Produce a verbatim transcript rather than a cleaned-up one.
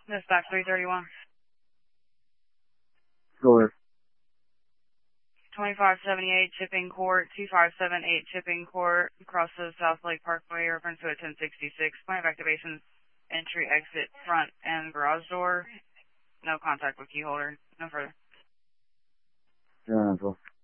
Dispatch three thirty-one. Sure. twenty-five seventy-eight Chipping Court, two five seven eight Chipping Court, across the South Lake Parkway, reference to a ten sixty-six. Point of activation, entry, exit, front, and garage door. No contact with key holder. No further. Yeah,